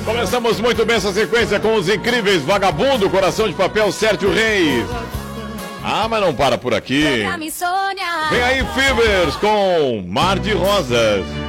Começamos muito bem essa sequência com os incríveis Vagabundo, Coração de Papel, Sérgio Reis. Ah, mas não para por aqui. Vem aí Fevers com Mar de Rosas.